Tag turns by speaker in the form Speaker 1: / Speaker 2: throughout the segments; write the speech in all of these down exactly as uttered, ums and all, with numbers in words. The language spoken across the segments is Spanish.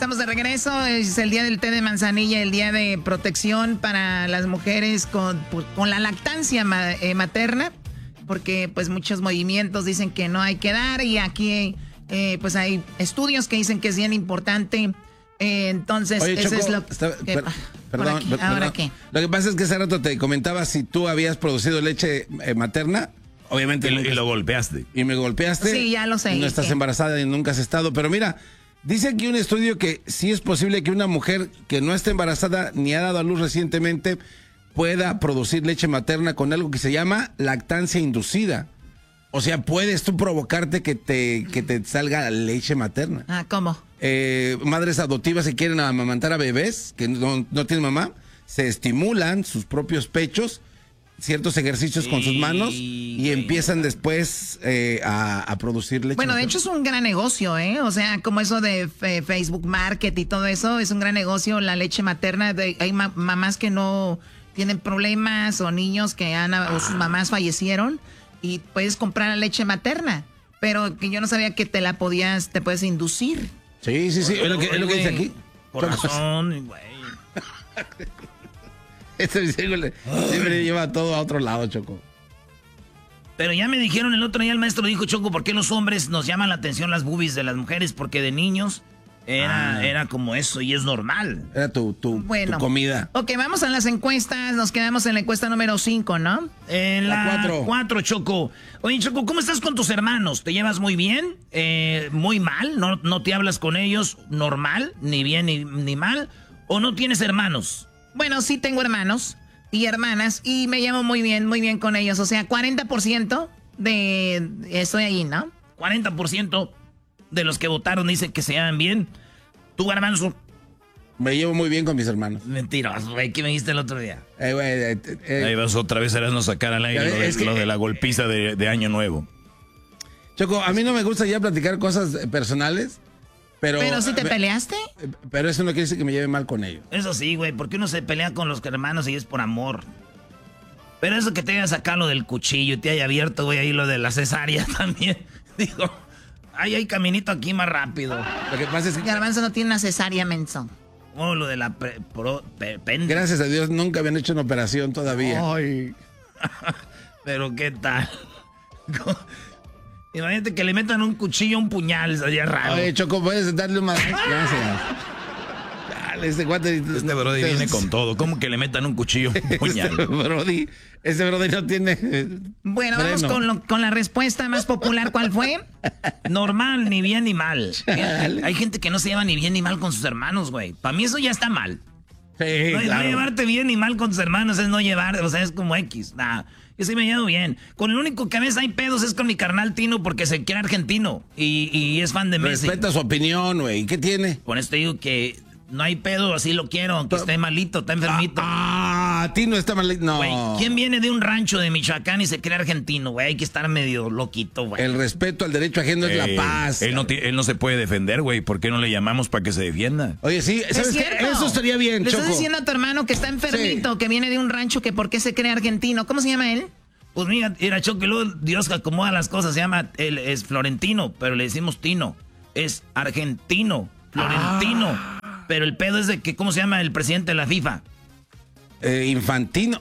Speaker 1: estamos de regreso. Es el día del té de manzanilla, el día de protección para las mujeres con, con la lactancia ma, eh, materna, porque pues muchos movimientos dicen que no hay que dar y aquí eh, pues hay estudios que dicen que es bien importante. Eh, entonces,
Speaker 2: Oye,
Speaker 1: eso
Speaker 2: Choco,
Speaker 1: es lo
Speaker 2: está,
Speaker 1: que...
Speaker 2: per, perdón,
Speaker 1: aquí,
Speaker 2: per,
Speaker 1: ¿ahora
Speaker 2: perdón.
Speaker 1: qué?
Speaker 2: Lo que pasa es que hace rato te comentaba si tú habías producido leche eh, materna. Obviamente.
Speaker 3: Y, y lo golpeaste.
Speaker 2: Y me golpeaste.
Speaker 1: Sí, ya lo sé.
Speaker 2: No estás
Speaker 1: ¿qué?
Speaker 2: embarazada y nunca has estado. Pero mira, dice aquí un estudio que sí es posible que una mujer que no esté embarazada ni ha dado a luz recientemente pueda producir leche materna con algo que se llama lactancia inducida. O sea, puedes tú provocarte que te, que te salga leche materna.
Speaker 1: Ah, ¿cómo?
Speaker 2: Eh, madres adoptivas que quieren amamantar a bebés que no, no tienen mamá, se estimulan sus propios pechos, ciertos ejercicios con sus manos y empiezan después eh, a, a producir leche.
Speaker 1: Bueno, de hecho es un gran negocio, ¿eh? O sea, como eso de fe, Facebook Market y todo eso, es un gran negocio la leche materna. De, hay ma mamás que no tienen problemas o niños que han, o sus mamás fallecieron y puedes comprar la leche materna, pero que yo no sabía que te la podías, te puedes inducir.
Speaker 2: Sí, sí, sí, es lo que, es lo que dice aquí.
Speaker 3: Corazón, güey.
Speaker 2: Este siempre, siempre lleva todo a otro lado, Choco.
Speaker 3: Pero ya me dijeron el otro día, el maestro dijo, Choco, ¿por qué los hombres nos llaman la atención las boobies de las mujeres? Porque de niños era, ah. era como eso y es normal.
Speaker 2: Era tu, tu,
Speaker 1: bueno,
Speaker 2: tu comida.
Speaker 1: Ok, vamos a las encuestas. Nos quedamos en la encuesta número cinco, ¿no?
Speaker 3: En la cuatro, Choco. Oye, Choco, ¿cómo estás con tus hermanos? ¿Te llevas muy bien? Eh, ¿Muy mal? ¿No, ¿No te hablas con ellos normal? ¿Ni bien ni, ni mal? ¿O no tienes hermanos?
Speaker 1: Bueno, sí tengo hermanos y hermanas y me llevo muy bien, muy bien con ellos. O sea, cuarenta por ciento de... estoy ahí, ¿no?
Speaker 3: cuarenta por ciento de los que votaron dicen que se llevan bien. ¿Tú, Garbanzo?
Speaker 2: Me llevo muy bien con mis hermanos.
Speaker 3: Mentiroso, güey. ¿Qué me dijiste el otro día?
Speaker 2: Eh, güey, eh, eh,
Speaker 3: Ahí vas otra vez, eras no sacar al aire lo de, que, lo de la golpiza de, de Año Nuevo.
Speaker 2: Choco, a mí no me gusta ya platicar cosas personales. Pero,
Speaker 1: ¿Pero si te
Speaker 2: me,
Speaker 1: peleaste?
Speaker 2: Pero eso no quiere decir que me lleve mal con ellos.
Speaker 3: Eso sí, güey, porque uno se pelea con los hermanos y es por amor. Pero eso que te haya sacado lo del cuchillo y te haya abierto, güey, ahí lo de la cesárea también. Digo, ahí hay caminito aquí más rápido.
Speaker 2: Lo que pasa es que...
Speaker 1: Garbanzo no tiene una cesárea, menso.
Speaker 3: Oh, lo de la... Pre, pro, pe, pen...
Speaker 2: Gracias a Dios nunca habían hecho una operación todavía.
Speaker 3: Ay. Pero qué tal... Imagínate que le metan un cuchillo a un puñal, sería raro.
Speaker 2: Oye, Choco, puedes darle más. Gracias. Dale, este cuate.
Speaker 3: Este brody este, viene con todo. ¿Cómo que le metan un cuchillo a un puñal?
Speaker 2: Este brody, este brody no tiene.
Speaker 1: Bueno, freno. Vamos con, lo, con la respuesta más popular. ¿Cuál fue?
Speaker 3: Normal, ni bien ni mal. Hay gente que no se lleva ni bien ni mal con sus hermanos, güey. Para mí eso ya está mal.
Speaker 2: Sí,
Speaker 3: no,
Speaker 2: claro.
Speaker 3: No llevarte bien ni mal con tus hermanos es no llevar, o sea, es como X. Nah. Yo sí me llevo bien. Con el único que a veces hay pedos es con mi carnal Tino porque se quiere argentino y, y es fan de Messi.
Speaker 2: Respeta su opinión, güey. ¿Qué tiene?
Speaker 3: Con esto digo que no hay pedo, así lo quiero, aunque esté malito, está enfermito.
Speaker 2: Ah, ah Tino está malito. No.
Speaker 3: Güey, ¿quién viene de un rancho de Michoacán y se cree argentino, güey? Hay que estar medio loquito, güey.
Speaker 2: El respeto al derecho ajeno eh, es la paz.
Speaker 3: Él no, él no se puede defender, güey. ¿Por qué no le llamamos para que se defienda?
Speaker 2: Oye, sí, ¿sabes qué? Eso estaría bien,
Speaker 1: Le
Speaker 2: Choco.
Speaker 1: estás diciendo a tu hermano que está enfermito, sí. que viene de un rancho, que por qué se cree argentino. ¿Cómo se llama él?
Speaker 3: Pues mira, era Choco, luego Dios acomoda las cosas, se llama, él es Florentino, pero le decimos Tino. Es argentino, Florentino. Ah. Pero el pedo es de que, ¿cómo se llama el presidente de la FIFA?
Speaker 2: Eh, Infantino.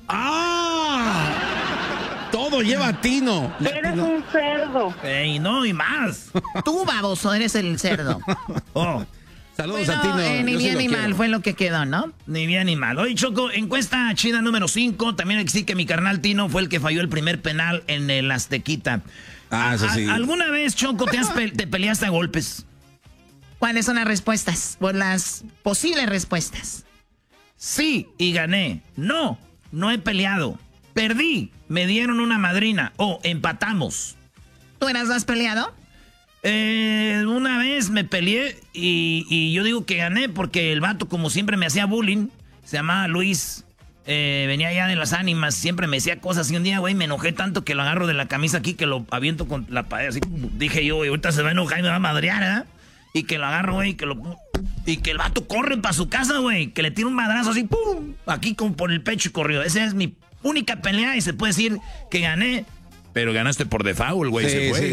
Speaker 2: ¡Ah! Todo lleva a Tino.
Speaker 4: Eres un cerdo.
Speaker 3: Ey, no, y más.
Speaker 1: Tú, baboso, eres el cerdo.
Speaker 3: Oh.
Speaker 2: Saludos
Speaker 1: bueno,
Speaker 2: a Tino.
Speaker 1: Eh, ni bien ni quiero. mal fue lo que quedó, ¿no?
Speaker 3: Ni bien ni mal. Oye, Choco, encuesta chida número cinco. También existe que mi carnal Tino fue el que falló el primer penal en el Aztequita.
Speaker 2: Ah, eso sí.
Speaker 3: ¿Alguna vez, Choco, te, has pe te peleaste a golpes?
Speaker 1: ¿Cuáles son las respuestas? Por las posibles respuestas.
Speaker 3: Sí, y gané. No, no he peleado. Perdí, me dieron una madrina. O empatamos.
Speaker 1: ¿Tú eras has peleado?
Speaker 3: Eh, una vez me peleé y, y yo digo que gané porque el vato, como siempre, me hacía bullying. Se llamaba Luis. Eh, venía ya de las ánimas, siempre me decía cosas. Y un día, güey, me enojé tanto que lo agarro de la camisa aquí, que lo aviento con la pared. Así dije yo, güey, ahorita se va a enojar y me va a madrear, ¿eh? Y que lo agarro, güey, que lo... Y que el vato corre para su casa, güey. Que le tira un madrazo así, ¡pum! Aquí como por el pecho y corrió. Esa es mi única pelea y se puede decir que gané. Pero ganaste por default, güey,
Speaker 2: sí,
Speaker 3: se fue.
Speaker 2: Sí.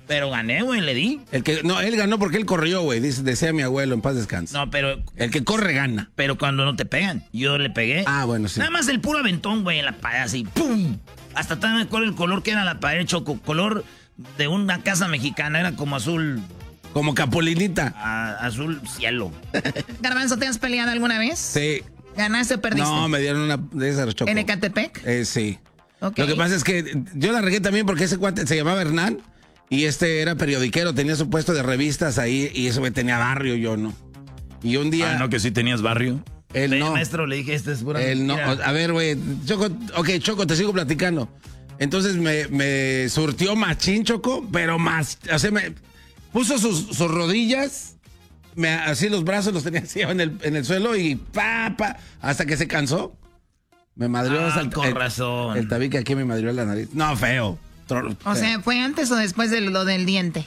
Speaker 3: Pero gané, güey, le di.
Speaker 2: El que, no, él ganó porque él corrió, güey. Dice, decía mi abuelo, en paz descanse.
Speaker 3: No, pero...
Speaker 2: El que corre gana.
Speaker 3: Pero cuando no te pegan. Yo le pegué.
Speaker 2: Ah, bueno, sí.
Speaker 3: Nada más el puro aventón, güey, en la pared, así. ¡Pum! Hasta también me acuerdo el color que era la pared, Choco. Color de una casa mexicana. Era como azul...
Speaker 2: Como Capolinita.
Speaker 3: A, azul cielo.
Speaker 1: Garbanzo, ¿te has peleado alguna vez?
Speaker 2: Sí.
Speaker 1: ¿Ganaste o perdiste?
Speaker 2: No, me dieron una de esas, Choco.
Speaker 1: ¿En Ecatepec?
Speaker 2: Eh, sí.
Speaker 1: Okay.
Speaker 2: Lo que pasa es que yo la regué también porque ese cuate se llamaba Hernán y este era periodiquero, tenía su puesto de revistas ahí y ese güey tenía barrio, yo no. Y un día...
Speaker 5: Ah, ¿no que sí tenías barrio?
Speaker 2: Él
Speaker 3: Le,
Speaker 2: no.
Speaker 3: Maestro, le dije, este es pura
Speaker 2: Él no.
Speaker 3: mentira.
Speaker 2: A ver, güey, Choco, ok, Choco, te sigo platicando. Entonces me, me surtió machín, Choco, pero más, o sea, me puso sus, sus rodillas, me, así los brazos los tenía así en el, en el suelo y pa, pa, hasta que se cansó. Me madrió
Speaker 3: Ah,
Speaker 2: hasta el,
Speaker 3: con
Speaker 2: el-
Speaker 3: razón.
Speaker 2: El tabique aquí me madrió la nariz. No, feo. Tro-
Speaker 1: O
Speaker 2: feo.
Speaker 1: sea, ¿fue antes o después de lo del diente?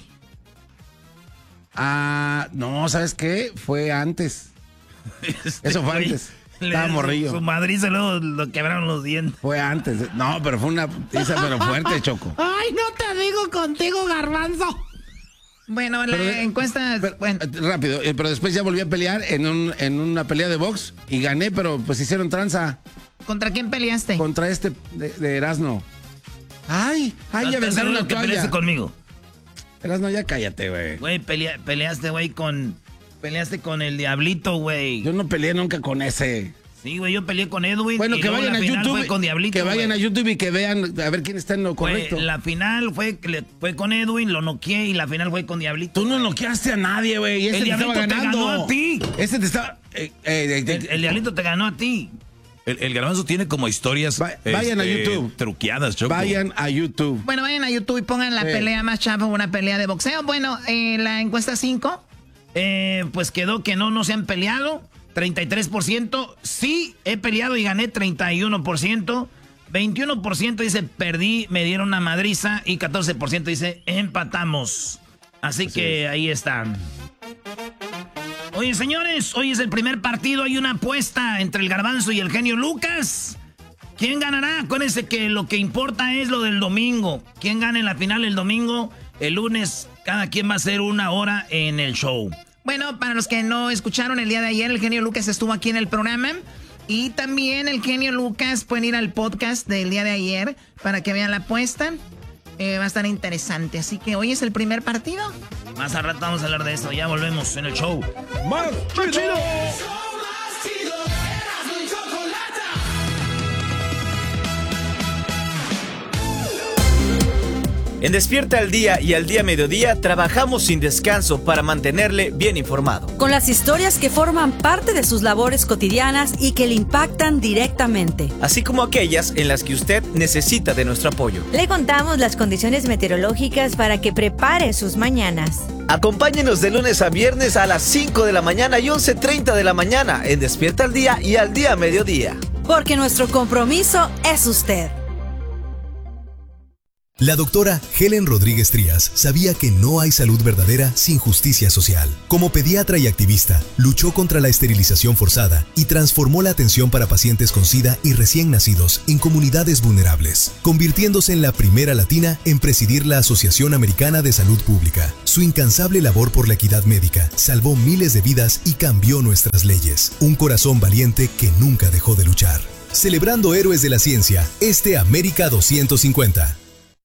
Speaker 2: Ah, no, ¿sabes qué? Fue antes.
Speaker 3: Este
Speaker 2: Eso fue
Speaker 3: güey,
Speaker 2: antes.
Speaker 3: le-
Speaker 2: Estaba morrillo.
Speaker 3: Su madriz luego lo quebraron los dientes.
Speaker 2: Fue antes. No, pero fue una pizza, pero fuerte, Choco.
Speaker 1: Ay, no te digo contigo, Garbanzo. Bueno, la
Speaker 2: Pero de-
Speaker 1: encuesta...
Speaker 2: Pero,
Speaker 1: bueno,
Speaker 2: eh, rápido, eh, pero después ya volví a pelear en, un, en una pelea de box y gané, pero pues hicieron tranza
Speaker 1: ¿contra quién peleaste?
Speaker 2: contra este de, de Erasno. Ay, ay, ya
Speaker 3: ¿Estás
Speaker 2: aventaron
Speaker 3: seguro
Speaker 2: la
Speaker 3: que peleaste
Speaker 2: toalla.
Speaker 3: conmigo?
Speaker 2: Erasno, ya cállate, güey.
Speaker 3: Güey, pelea- peleaste, güey, con... Peleaste con el Diablito, güey.
Speaker 2: Yo no peleé nunca con ese.
Speaker 3: Sí, güey, yo peleé con Edwin.
Speaker 2: Bueno,
Speaker 3: y
Speaker 2: que
Speaker 3: luego
Speaker 2: vayan
Speaker 3: la
Speaker 2: a
Speaker 3: final
Speaker 2: YouTube.
Speaker 3: Fue con Diablito,
Speaker 2: que vayan
Speaker 3: güey.
Speaker 2: a YouTube y que vean a ver quién está en lo
Speaker 3: Güey,
Speaker 2: correcto.
Speaker 3: la final fue, le- fue con Edwin, lo noqueé y la final fue con Diablito.
Speaker 2: Tú no noqueaste a nadie, güey. Ese
Speaker 3: El
Speaker 2: te estaba
Speaker 3: Diablito te
Speaker 2: ganando.
Speaker 3: ganó a ti.
Speaker 2: Ese te estaba. eh, eh, eh,
Speaker 3: El, el Diablito te ganó a ti.
Speaker 5: El, el Garbanzo tiene como historias
Speaker 2: Va- vayan a
Speaker 5: este,
Speaker 2: YouTube.
Speaker 5: truqueadas, Choco.
Speaker 2: Vayan a YouTube.
Speaker 1: Bueno, vayan a YouTube y pongan la
Speaker 2: Sí.
Speaker 1: pelea más chafa, una pelea de boxeo. Bueno, eh, la encuesta cinco.
Speaker 3: Eh, pues quedó que no, no se han peleado. treinta y tres por ciento. Sí, he peleado y gané treinta y uno por ciento. veintiuno por ciento dice perdí, me dieron una madriza. Y catorce por ciento dice empatamos. Así,
Speaker 2: Así
Speaker 3: que
Speaker 2: es.
Speaker 3: ahí están. Oye, señores, hoy es el primer partido. Hay una apuesta entre el Garbanzo y el genio Lucas. ¿Quién ganará? Acuérdense que lo que importa es lo del domingo. ¿Quién gana en la final el domingo? El lunes, cada quien va a hacer una hora en el show.
Speaker 1: Bueno, para los que no escucharon el día de ayer, el genio Lucas estuvo aquí en el programa. Y también el genio Lucas pueden ir al podcast del día de ayer para que vean la apuesta. Eh, va a estar interesante. Así que hoy es el primer partido.
Speaker 3: Más al rato vamos a hablar de esto. Ya volvemos en el show.
Speaker 2: ¡Más chido!
Speaker 6: En Despierta al Día y al Día Mediodía trabajamos sin descanso para mantenerle bien informado.
Speaker 7: Con las historias que forman parte de sus labores cotidianas y que le impactan directamente.
Speaker 6: Así como aquellas en las que usted necesita de nuestro apoyo.
Speaker 8: Le contamos las condiciones meteorológicas para que prepare sus mañanas.
Speaker 6: Acompáñenos de lunes a viernes a las cinco de la mañana y once treinta de la mañana en Despierta al Día y al Día Mediodía.
Speaker 7: Porque nuestro compromiso es usted.
Speaker 9: La doctora Helen Rodríguez Trías sabía que no hay salud verdadera sin justicia social. Como pediatra y activista, luchó contra la esterilización forzada y transformó la atención para pacientes con SIDA y recién nacidos en comunidades vulnerables, convirtiéndose en la primera latina en presidir la Asociación Americana de Salud Pública. Su incansable labor por la equidad médica salvó miles de vidas y cambió nuestras leyes. Un corazón valiente que nunca dejó de luchar. Celebrando héroes de la ciencia, este América doscientos cincuenta.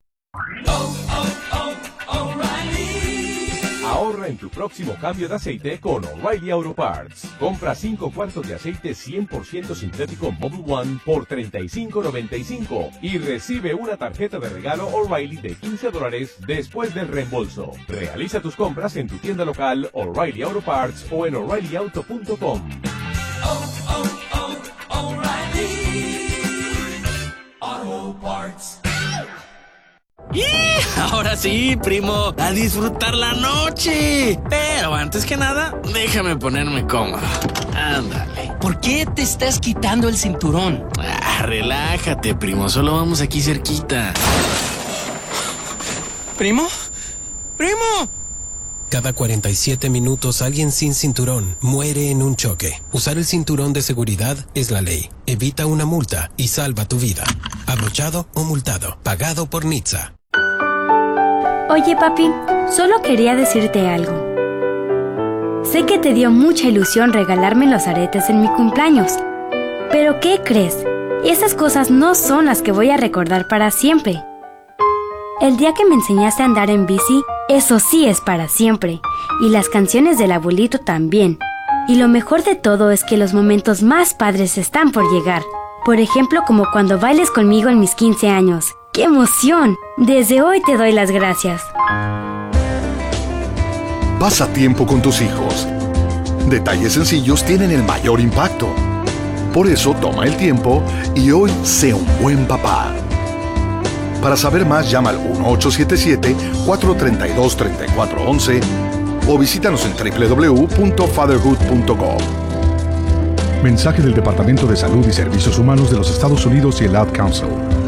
Speaker 10: Ahorra en tu próximo cambio de aceite con O'Reilly Auto Parts. Compra cinco cuartos de aceite cien por ciento sintético Mobil One por treinta y cinco noventa y cinco y recibe una tarjeta de regalo O'Reilly de quince dólares después del reembolso. Realiza tus compras en tu tienda local O'Reilly Auto Parts o en O'Reilly Auto punto com.
Speaker 11: Oh, oh, oh, O'Reilly Auto Parts.
Speaker 12: ¡Y! Ahora sí, primo, a disfrutar la noche. Pero antes que nada, déjame ponerme cómodo. Ándale.
Speaker 13: ¿Por qué te estás quitando el cinturón?
Speaker 12: Ah, relájate, primo, solo vamos aquí cerquita.
Speaker 13: ¿Primo? ¡Primo!
Speaker 14: Cada cuarenta y siete minutos alguien sin cinturón muere en un choque. Usar el cinturón de seguridad es la ley. Evita una multa y salva tu vida. Abrochado o multado. Pagado por N H T S A.
Speaker 15: Oye, papi, solo quería decirte algo. Sé que te dio mucha ilusión regalarme los aretes en mi cumpleaños. Pero ¿qué crees? Esas cosas no son las que voy a recordar para siempre. El día que me enseñaste a andar en bici, eso sí es para siempre. Y las canciones del abuelito también. Y lo mejor de todo es que los momentos más padres están por llegar. Por ejemplo, como cuando bailes conmigo en mis quince años. ¡Qué emoción! Desde hoy te doy las gracias.
Speaker 16: Pasa tiempo con tus hijos. Detalles sencillos tienen el mayor impacto. Por eso toma el tiempo y hoy sé un buen papá. Para saber más, llama al uno ocho siete siete, cuatro tres dos, tres cuatro uno uno o visítanos en doble u doble u doble u punto fatherhood punto gov.
Speaker 17: Mensaje del Departamento de Salud y Servicios Humanos de los Estados Unidos y el Ad Council.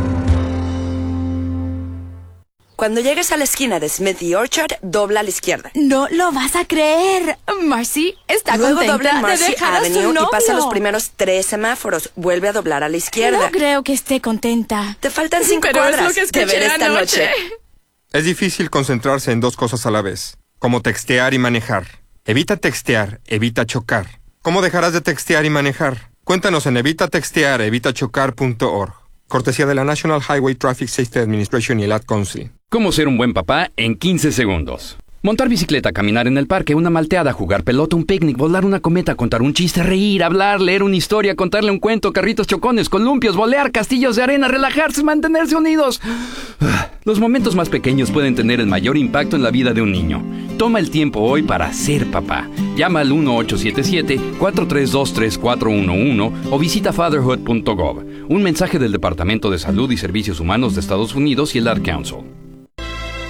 Speaker 18: Cuando llegues a la esquina de Smith y Orchard, dobla a la izquierda.
Speaker 19: No lo vas a creer. Marcy está
Speaker 18: Luego
Speaker 19: contenta
Speaker 18: dobla en Marcy
Speaker 19: de dejar a su
Speaker 18: Avenue
Speaker 19: novio.
Speaker 18: y pasa los primeros tres semáforos. Vuelve a doblar a la izquierda.
Speaker 19: No creo que esté contenta.
Speaker 18: Te faltan cinco
Speaker 19: Pero
Speaker 18: cuadras.
Speaker 19: es lo que escuché
Speaker 18: de ver esta
Speaker 19: anoche.
Speaker 18: noche.
Speaker 20: Es difícil concentrarse en dos cosas a la vez, como textear y manejar. Evita textear, evita chocar. ¿Cómo dejarás de textear y manejar? Cuéntanos en evita textear, evita chocar punto org. Cortesía de la National Highway Traffic Safety Administration y el Ad Council.
Speaker 21: ¿Cómo ser un buen papá en quince segundos? Montar bicicleta, caminar en el parque, una malteada, jugar pelota, un picnic, volar una cometa, contar un chiste, reír, hablar, leer una historia, contarle un cuento, carritos chocones, columpios, volear, castillos de arena, relajarse, mantenerse unidos. Los momentos más pequeños pueden tener el mayor impacto en la vida de un niño. Toma el tiempo hoy para ser papá. Llama al uno ocho siete siete, cuatro tres dos, tres cuatro uno uno o visita fatherhood punto gov. Un mensaje del Departamento de Salud y Servicios Humanos de Estados Unidos y el Ad Council.